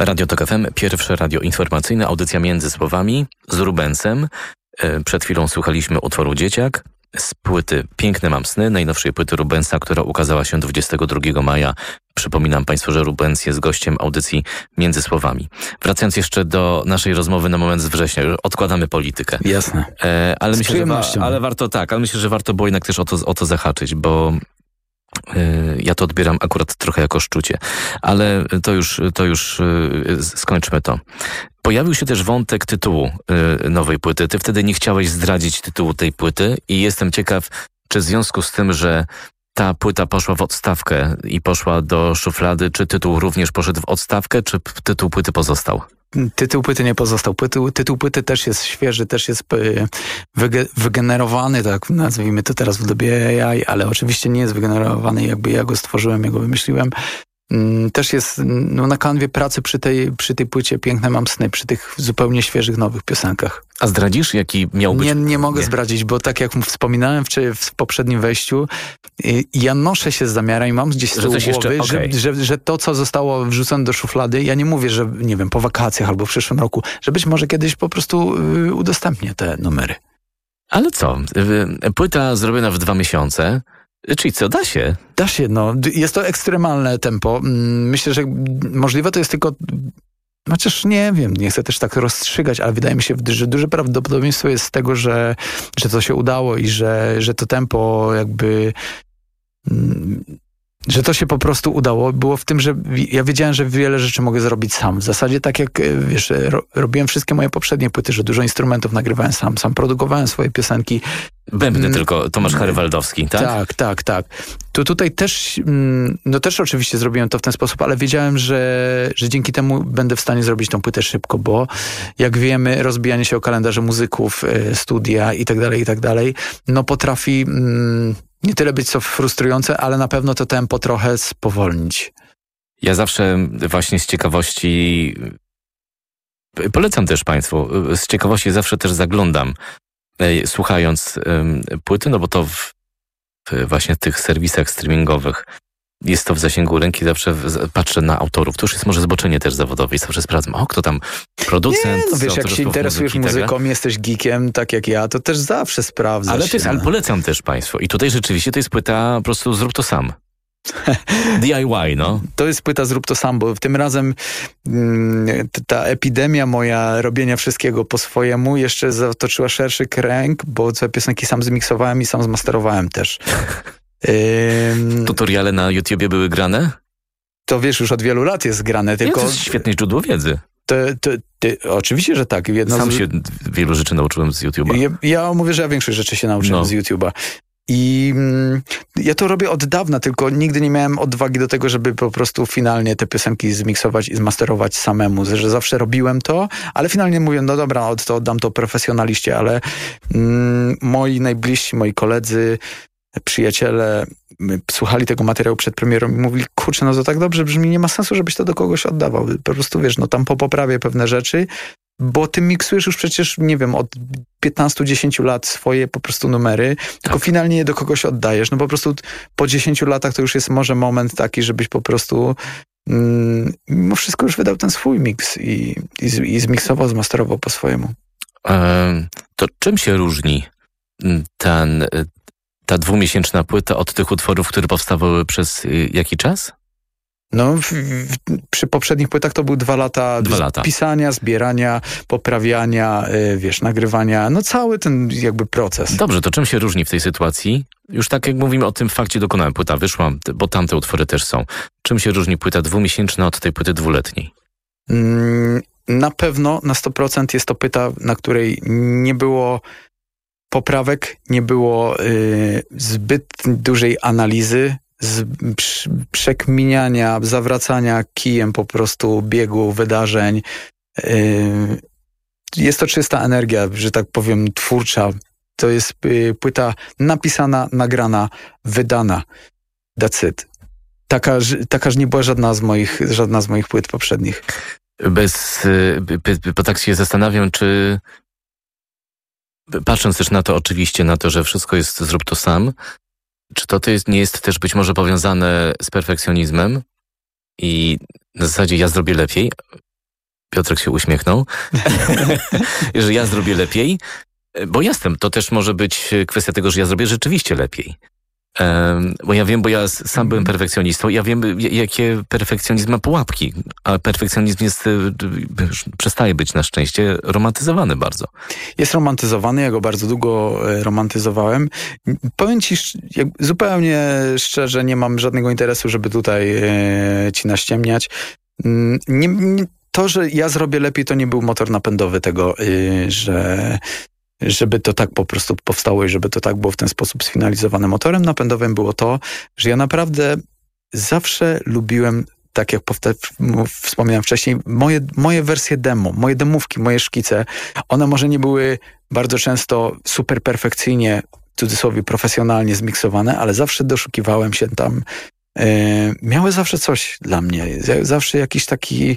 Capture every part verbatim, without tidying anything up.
Radio Tok F M, pierwsze radio informacyjne, audycja Między Słowami z Rubensem. Przed chwilą słuchaliśmy utworu Dzieciak z płyty Piękne mam sny, najnowszej płyty Rubensa, która ukazała się dwudziestego drugiego maja. Przypominam Państwu, że Rubens jest gościem audycji Między Słowami. Wracając jeszcze do naszej rozmowy na moment z września, odkładamy politykę. Jasne. E, ale, myślę, że wa- ale warto tak, ale myślę, że warto było jednak też o to, o to zahaczyć, bo ja to odbieram akurat trochę jako szczucie, ale to już, to już skończmy to. Pojawił się też wątek tytułu nowej płyty. Ty wtedy nie chciałeś zdradzić tytułu tej płyty i jestem ciekaw, czy w związku z tym, że ta płyta poszła w odstawkę i poszła do szuflady, czy tytuł również poszedł w odstawkę, czy tytuł płyty pozostał? Tytuł płyty nie pozostał. Tytuł, tytuł płyty też jest świeży, też jest wyge, wygenerowany, tak nazwijmy to teraz w dobie A I, ale oczywiście nie jest wygenerowany, jakby ja go stworzyłem, ja go wymyśliłem. Też jest no, na kanwie pracy przy tej, przy tej płycie Piękne mam sny, przy tych zupełnie świeżych, nowych piosenkach. A zdradzisz, jaki miał być? Nie, nie mogę nie. zdradzić, bo tak jak wspominałem w, w poprzednim wejściu, ja noszę się z zamiarem i mam gdzieś z tyłu głowy, jeszcze, okay. że, że, że to, co zostało wrzucone do szuflady, ja nie mówię, że nie wiem, po wakacjach albo w przyszłym roku, że być może kiedyś po prostu y, udostępnię te numery. Ale co? Płyta zrobiona w dwa miesiące. Czyli co, da się? Da się, no. Jest to ekstremalne tempo. Myślę, że możliwe to jest tylko... Chociaż nie wiem, nie chcę też tak rozstrzygać, ale wydaje mi się, że duże prawdopodobieństwo jest tego, że, że to się udało i że, że to tempo jakby... Że to się po prostu udało, było w tym, że ja wiedziałem, że wiele rzeczy mogę zrobić sam. W zasadzie tak jak, wiesz, ro, robiłem wszystkie moje poprzednie płyty, że dużo instrumentów nagrywałem sam, sam produkowałem swoje piosenki. Bębny hmm. tylko Tomasz Harywaldowski, tak? Tak, tak, tak. Tu tutaj też, no też oczywiście zrobiłem to w ten sposób, ale wiedziałem, że, że dzięki temu będę w stanie zrobić tą płytę szybko, bo jak wiemy, rozbijanie się o kalendarze muzyków, studia i tak dalej, i tak dalej, no potrafi... Mm, nie tyle być co frustrujące, ale na pewno to tempo trochę spowolnić. Ja zawsze właśnie z ciekawości, polecam też Państwu, z ciekawości zawsze też zaglądam, słuchając płyty, no bo to w, w właśnie tych serwisach streamingowych jest to w zasięgu ręki, zawsze w, patrzę na autorów. To już jest może zboczenie też zawodowe i zawsze sprawdzam, o, kto tam producent. Nie, no wiesz, jak się interesujesz muzyki, muzyką, tak? Jesteś geekiem, tak jak ja, to też zawsze sprawdzasz. Ale, to jest, ale polecam też Państwu. I tutaj rzeczywiście to jest płyta po prostu zrób to sam. D I Y, no. To jest płyta zrób to sam, bo tym razem mm, ta epidemia moja robienia wszystkiego po swojemu jeszcze zatoczyła szerszy kręg, bo te piosenki sam zmiksowałem i sam zmasterowałem też. Ym... Tutoriale na YouTubie były grane? To wiesz, już od wielu lat jest grane, tylko... Ja, to jest świetne źródło wiedzy. To, to, to, oczywiście, że tak. Jedno Sam z... się wielu rzeczy nauczyłem z YouTube'a. Ja, ja mówię, że ja większość rzeczy się nauczyłem no. z YouTube'a. I mm, ja to robię od dawna, tylko nigdy nie miałem odwagi do tego, żeby po prostu finalnie te piosenki zmiksować i zmasterować samemu, że zawsze robiłem to, ale finalnie mówię, no dobra, od to oddam to profesjonaliście, ale mm, moi najbliżsi, moi koledzy, przyjaciele słuchali tego materiału przed premierą i mówili, kurczę, no to tak dobrze brzmi, nie ma sensu, żebyś to do kogoś oddawał. Po prostu, wiesz, no tam popoprawię pewne rzeczy, bo ty miksujesz już przecież, nie wiem, od piętnastu do dziesięciu lat swoje po prostu numery, tak. tylko finalnie je do kogoś oddajesz. No po prostu po dziesięciu latach to już jest może moment taki, żebyś po prostu mm, mimo wszystko już wydał ten swój miks i, i, i zmiksował, zmasterował po swojemu. Ehm, to czym się różni ten... ta dwumiesięczna płyta od tych utworów, które powstawały przez jaki czas? No, w, w, przy poprzednich płytach to były dwa lata, dwa lata pisania, zbierania, poprawiania, yy, wiesz, nagrywania, no cały ten jakby proces. Dobrze, to czym się różni w tej sytuacji? Już tak jak mówimy o tym fakcie dokonałem, płyta wyszła, bo tamte utwory też są. Czym się różni płyta dwumiesięczna od tej płyty dwuletniej? Mm, na pewno na sto procent jest to płyta, na której nie było poprawek, nie było y, zbyt dużej analizy, z, przy, przekminiania, zawracania kijem po prostu biegu wydarzeń. Y, jest to czysta energia, że tak powiem, twórcza. To jest y, płyta napisana, nagrana, wydana. That's it. Taka, takaż nie była żadna z moich, żadna z moich płyt poprzednich. Bez, bo tak się zastanawiam, czy patrząc też na to oczywiście, na to, że wszystko jest zrób to sam, czy to, to jest, nie jest też być może powiązane z perfekcjonizmem i na zasadzie ja zrobię lepiej, Piotrek się uśmiechnął, że ja zrobię lepiej, bo jestem. To też może być kwestia tego, że ja zrobię rzeczywiście lepiej. Um, bo ja wiem, bo ja sam byłem perfekcjonistą, ja wiem, jakie perfekcjonizm ma pułapki, a perfekcjonizm jest, przestaje być na szczęście romantyzowany bardzo. Jest romantyzowany, ja go bardzo długo romantyzowałem. Powiem ci jak, zupełnie szczerze, nie mam żadnego interesu, żeby tutaj e, ci naściemniać. Nie, nie, to, że ja zrobię lepiej, to nie był motor napędowy tego, e, że żeby to tak po prostu powstało i żeby to tak było w ten sposób sfinalizowane. Motorem napędowym było to, że ja naprawdę zawsze lubiłem, tak jak wspomniałem wcześniej, moje, moje wersje demo, moje demówki, moje szkice, one może nie były bardzo często super perfekcyjnie, w cudzysłowie profesjonalnie zmiksowane, ale zawsze doszukiwałem się tam. Yy, miały zawsze coś dla mnie. Zawsze jakiś taki...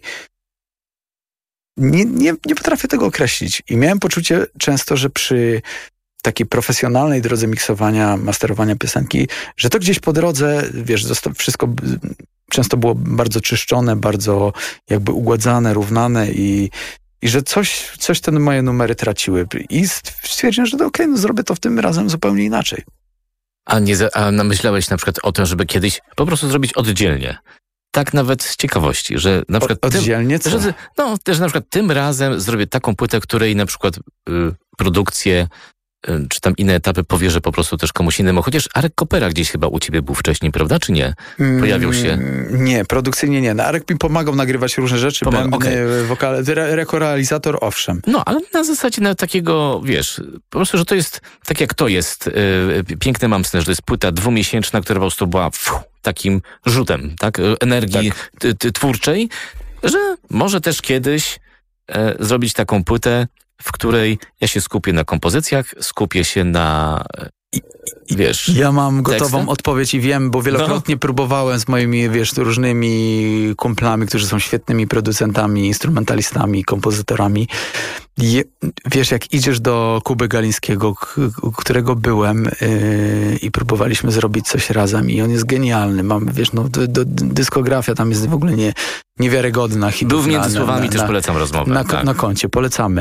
Nie, nie, nie potrafię tego określić. I miałem poczucie często, że przy takiej profesjonalnej drodze miksowania, masterowania piosenki, że to gdzieś po drodze, wiesz, wszystko często było bardzo czyszczone, bardzo jakby ugładzane, równane i, i że coś, coś te moje numery traciły. I stwierdziłem, że to okej, no zrobię to w tym razem zupełnie inaczej. A nie, a myślałeś na przykład o tym, żeby kiedyś po prostu zrobić oddzielnie? Tak nawet z ciekawości, że na przykład... O, oddzielnie tym, co? Że, no, też na przykład tym razem zrobię taką płytę, której na przykład y, produkcję y, czy tam inne etapy powierzę po prostu też komuś innemu. Chociaż Arek Kopera gdzieś chyba u ciebie był wcześniej, prawda, czy nie? Pojawił się? Mm, nie, produkcyjnie nie. No, Arek mi pomagał nagrywać różne rzeczy. Pomag- okay. Wokale, re- rekorealizator, owszem. No, ale na zasadzie na takiego, wiesz, po prostu, że to jest tak jak to jest. Yy, piękne Mamsne, że to jest płyta dwumiesięczna, która po prostu była pff, takim rzutem, tak? Energii tak. T- t- twórczej, że może też kiedyś e, zrobić taką płytę, w której ja się skupię na kompozycjach, skupię się na... I, wiesz, ja mam gotową tekstem? odpowiedź i wiem, bo wielokrotnie no. próbowałem z moimi, wiesz, różnymi kumplami, którzy są świetnymi producentami, instrumentalistami, kompozytorami. Je, wiesz, jak idziesz do Kuby Galińskiego, u którego byłem yy, i próbowaliśmy zrobić coś razem i on jest genialny. Mam, wiesz, no, do, do, dyskografia tam jest w ogóle nie, niewiarygodna. Był w Między Słowami, też polecam rozmowę. Na, tak. na koncie, polecamy.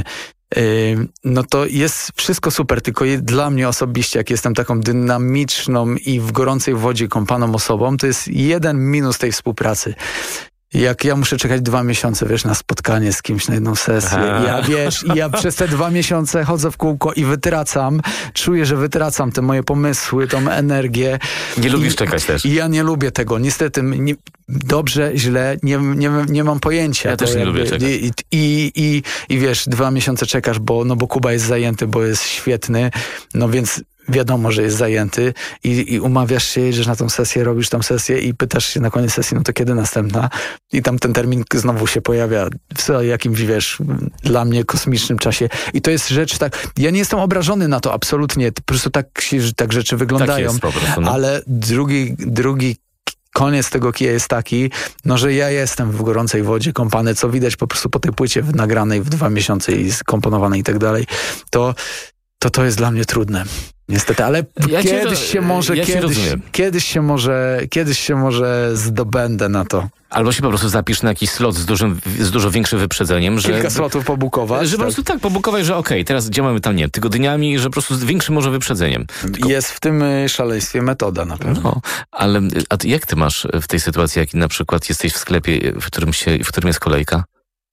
No to jest wszystko super, tylko dla mnie osobiście, jak jestem taką dynamiczną i w gorącej wodzie kąpaną osobą, to jest jeden minus tej współpracy. Jak ja muszę czekać dwa miesiące, wiesz, na spotkanie z kimś, na jedną sesję. I ja, wiesz, i ja przez te dwa miesiące chodzę w kółko i wytracam, czuję, że wytracam te moje pomysły, tą energię. Nie I, lubisz czekać też. I ja nie lubię tego. Niestety, nie, dobrze, źle, nie, nie, nie mam pojęcia. Ja też nie jakby, lubię czekać. I, i, i, I wiesz, dwa miesiące czekasz, bo, no bo Kuba jest zajęty, bo jest świetny, no więc wiadomo, że jest zajęty i, i umawiasz się, jedziesz na tą sesję, robisz tą sesję i pytasz się na koniec sesji, no to kiedy następna? I tam ten termin znowu się pojawia w jakimś, wiesz, dla mnie kosmicznym czasie. I to jest rzecz tak, ja nie jestem obrażony na to absolutnie, po prostu tak, się, tak rzeczy wyglądają. Tak jest po prostu, no. Ale drugi, drugi koniec tego kija jest taki, no, że ja jestem w gorącej wodzie kąpany, co widać po prostu po tej płycie nagranej w dwa miesiące i skomponowanej i tak dalej, to to to jest dla mnie trudne. Niestety, ale ja kiedyś to, się może, ja kiedyś, kiedyś się może, kiedyś się może zdobędę na to. Albo się po prostu zapisz na jakiś slot z, dużym, z dużo większym wyprzedzeniem. Że, Kilka slotów pobukować. Że tak. po prostu tak, pobukować, że okej, okay, teraz działamy tam, nie tygodniami, że po prostu z większym może wyprzedzeniem. Tylko... Jest w tym szaleństwie metoda na pewno. No, ale a ty, jak ty masz w tej sytuacji, jak na przykład jesteś w sklepie, w którym, się, w którym jest kolejka?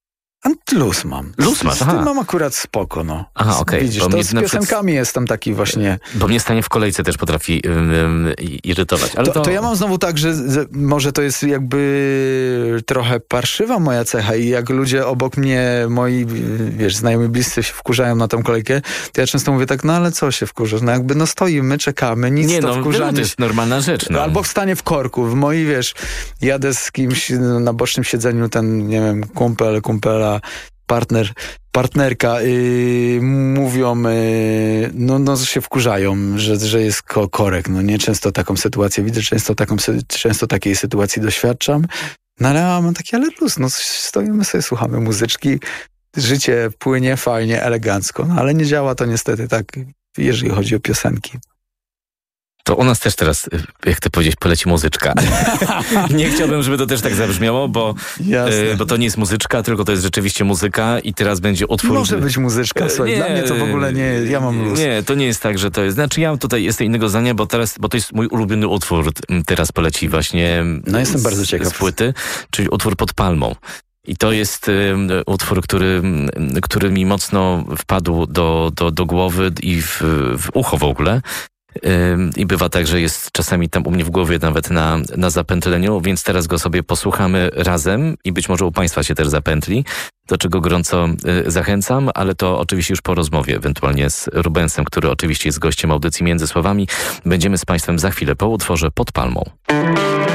Luz mam. Luz masz, Z tym mam akurat spoko, no. Aha, okej. Okay. Widzisz, to z piosenkami przykład... jestem taki właśnie... Bo mnie stanie w kolejce też potrafi um, irytować. Ale to, to... to ja mam znowu tak, że, że może to jest jakby trochę parszywa moja cecha i jak ludzie obok mnie, moi, wiesz, znajomi bliscy się wkurzają na tą kolejkę, to ja często mówię tak, no ale co się wkurzasz? No jakby no stoimy, czekamy, nic Nie, to no, wkurzanie. to jest normalna rzecz. No. Albo wstanie w korku. W moi, wiesz, jadę z kimś na bocznym siedzeniu, ten, nie wiem, kumpel, kumpela, partner, partnerka yy, mówią, yy, no, no się wkurzają, że, że jest ko- korek. No nie często taką sytuację widzę, często, taką, często takiej sytuacji doświadczam. No ale mam taki, ale luz, no stoimy sobie, słuchamy muzyczki, życie płynie fajnie, elegancko, no ale nie działa to niestety tak, jeżeli chodzi o piosenki. To u nas też teraz, jak ty powiedzieć, poleci muzyczka. Nie chciałbym, żeby to też tak zabrzmiało, bo, y, bo to nie jest muzyczka, tylko to jest rzeczywiście muzyka i teraz będzie utwór... Może być muzyczka, słuchaj, nie, dla mnie to w ogóle nie, ja mam luz. Nie, to nie jest tak, że to jest... Znaczy ja tutaj jestem innego zdania, bo teraz, bo to jest mój ulubiony utwór, teraz poleci właśnie no, jestem z, bardzo ciekaw. z płyty, czyli utwór Pod palmą. I to jest y, utwór, który, który mi mocno wpadł do, do, do głowy i w, w ucho w ogóle. I bywa tak, że jest czasami tam u mnie w głowie nawet na, na zapętleniu, więc teraz go sobie posłuchamy razem i być może u Państwa się też zapętli, do czego gorąco y, zachęcam, ale to oczywiście już po rozmowie, ewentualnie z Rubensem, który oczywiście jest gościem audycji Między Słowami. Będziemy z Państwem za chwilę po utworze Pod palmą.